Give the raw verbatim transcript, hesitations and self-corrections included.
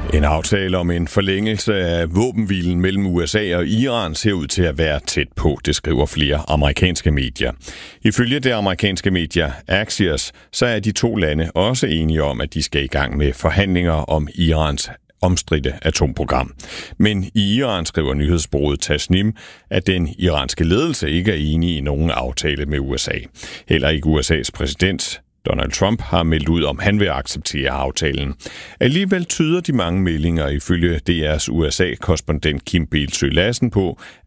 En aftale om en forlængelse af våbenhvilen mellem U S A og Iran ser ud til at være tæt på, det skriver flere amerikanske medier. Ifølge det amerikanske medier Axios, så er de to lande også enige om, at de skal i gang med forhandlinger om Irans omstridte atomprogram. Men i Iran skriver nyhedsbureauet Tasnim, at den iranske ledelse ikke er enig i nogen aftale med U S A. Heller ikke U S A's præsident Donald Trump har meldt ud, om han vil acceptere aftalen. Alligevel tyder de mange meldinger ifølge D R's U S A-korrespondent Kim Bildsøe Lassen på,